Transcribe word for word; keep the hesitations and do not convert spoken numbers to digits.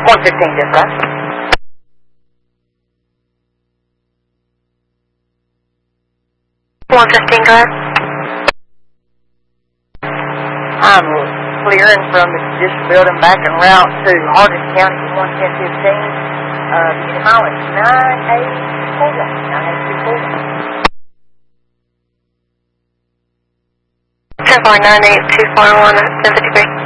one fifteen dispatch. one fifteen, go ahead. I'm clearing from the Judicial Building back en route to Hardin County one ten fifteen. Uh, the mileage nine eight four one. nine eight two four one. ten four nine eight two four one, seven fifty-three.